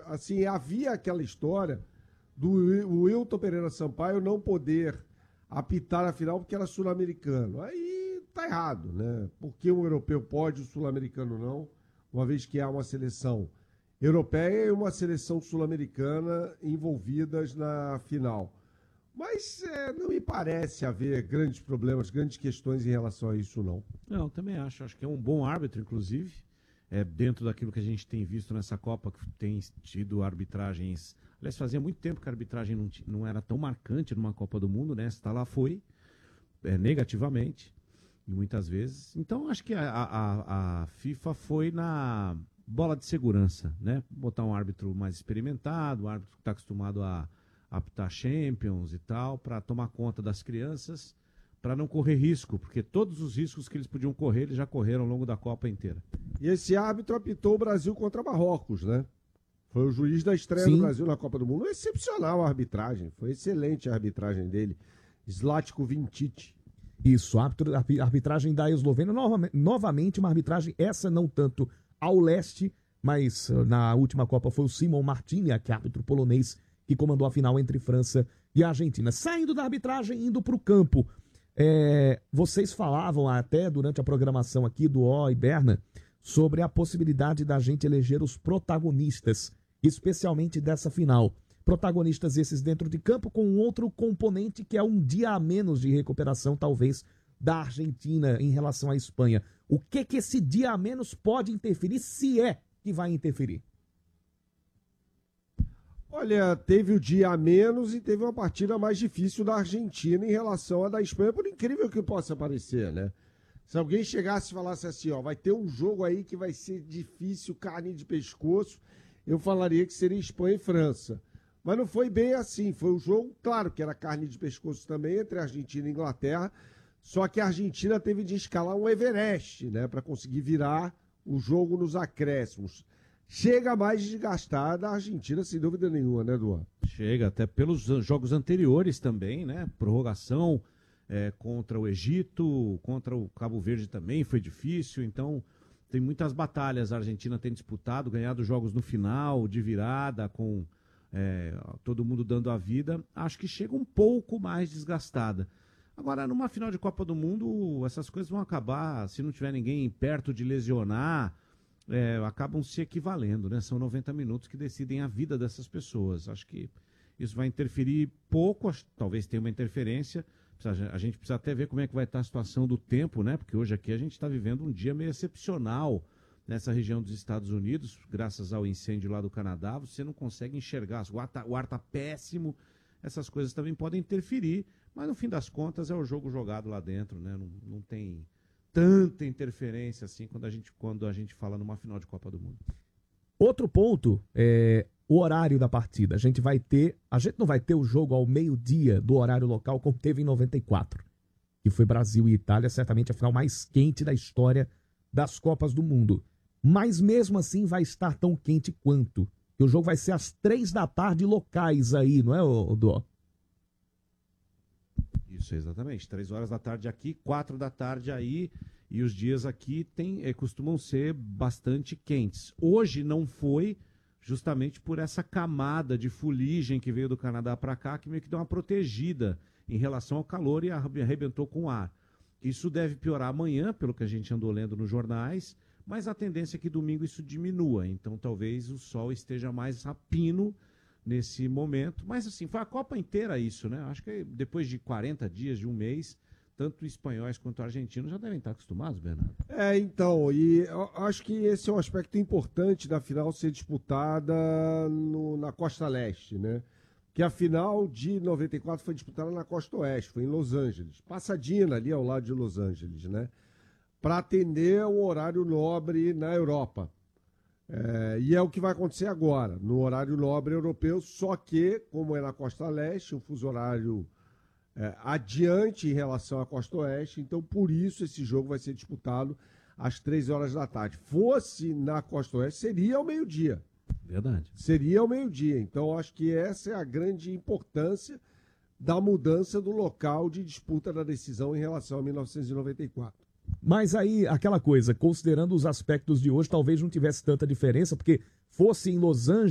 assim, havia aquela história do Wilton Pereira Sampaio não poder apitar a final porque era sul-americano. Aí tá errado, né? Porque um europeu pode, o sul-americano não, uma vez que há uma seleção europeia e uma seleção sul-americana envolvidas na final. Mas não me parece haver grandes problemas, grandes questões em relação a isso, não. Não, também acho. Acho que é um bom árbitro, inclusive. Dentro daquilo que a gente tem visto nessa Copa, que tem tido arbitragens... Aliás, fazia muito tempo que a arbitragem não era tão marcante numa Copa do Mundo, né? Esta lá foi, negativamente, e muitas vezes. Então, acho que a FIFA foi na bola de segurança, né? Botar um árbitro mais experimentado, um árbitro que está acostumado a apitar Champions e tal, para tomar conta das crianças, para não correr risco, porque todos os riscos que eles podiam correr, eles já correram ao longo da Copa inteira. E esse árbitro apitou o Brasil contra Marrocos, né? Foi o juiz da estreia Sim. do Brasil na Copa do Mundo. Excepcional a arbitragem, foi excelente a arbitragem dele. Zlatko Vinčić. Isso, a arbitragem da Eslovênia, novamente uma arbitragem, essa não tanto ao leste, mas na última Copa foi o Simon Martiniak, árbitro polonês, que comandou a final entre França e Argentina. Saindo da arbitragem, indo para o campo, vocês falavam até durante a programação aqui do O e Berna sobre a possibilidade da gente eleger os protagonistas, especialmente dessa final. Protagonistas esses dentro de campo com um outro componente que é um dia a menos de recuperação, talvez, da Argentina em relação à Espanha. O que esse dia a menos pode interferir, se é que vai interferir? Olha, teve o dia a menos e teve uma partida mais difícil da Argentina em relação à da Espanha, por incrível que possa parecer, né? Se alguém chegasse e falasse assim, ó, vai ter um jogo aí que vai ser difícil, carne de pescoço, eu falaria que seria Espanha e França. Mas não foi bem assim, foi um jogo, claro que era carne de pescoço também, entre Argentina e Inglaterra, só que a Argentina teve de escalar um Everest, né, para conseguir virar o jogo nos acréscimos. Chega mais desgastada a Argentina, sem dúvida nenhuma, né, Duan? Chega, até pelos jogos anteriores também, né? Prorrogação contra o Egito, contra o Cabo Verde também foi difícil. Então, tem muitas batalhas a Argentina tem disputado, ganhado jogos no final, de virada, com todo mundo dando a vida. Acho que chega um pouco mais desgastada. Agora, numa final de Copa do Mundo, essas coisas vão acabar, se não tiver ninguém perto de lesionar, acabam se equivalendo, né? São 90 minutos que decidem a vida dessas pessoas. Acho que isso vai interferir pouco, talvez tenha uma interferência. A gente precisa até ver como é que vai estar a situação do tempo, né? Porque hoje aqui a gente está vivendo um dia meio excepcional nessa região dos Estados Unidos, graças ao incêndio lá do Canadá. Você não consegue enxergar, o ar está péssimo, essas coisas também podem interferir, mas no fim das contas é o jogo jogado lá dentro, né? Não tem tanta interferência assim quando a gente fala numa final de Copa do Mundo. Outro ponto é o horário da partida. A gente não vai ter o jogo ao meio-dia do horário local como teve em 94, que foi Brasil e Itália, certamente a final mais quente da história das Copas do Mundo. Mas mesmo assim vai estar tão quente quanto. E o jogo vai ser às 3 da tarde locais aí, não é, Dó? Isso, exatamente. 3 horas da tarde aqui, 4 da tarde aí, e os dias aqui costumam ser bastante quentes. Hoje não foi, justamente por essa camada de fuligem que veio do Canadá para cá, que meio que deu uma protegida em relação ao calor e arrebentou com o ar. Isso deve piorar amanhã, pelo que a gente andou lendo nos jornais, mas a tendência é que domingo isso diminua. Então talvez o sol esteja mais a pino nesse momento. Mas assim, foi a Copa inteira isso, né? Acho que depois de 40 dias, de um mês, tanto espanhóis quanto argentinos já devem estar acostumados, Bernardo. Então, e eu acho que esse é um aspecto importante da final ser disputada na Costa Leste, né? Que a final de 94 foi disputada na Costa Oeste, foi em Los Angeles. Pasadena, ali ao lado de Los Angeles, né? Para atender o horário nobre na Europa. E é o que vai acontecer agora, no horário nobre europeu, só que, como é na Costa Leste, um fuso horário adiante em relação à Costa Oeste, então por isso esse jogo vai ser disputado às 3 horas da tarde. Fosse na Costa Oeste, seria ao meio-dia. Verdade. Seria ao meio-dia. Então acho que essa é a grande importância da mudança do local de disputa da decisão em relação a 1994. Mas aí, aquela coisa, considerando os aspectos de hoje, talvez não tivesse tanta diferença, porque fosse em Los Angeles,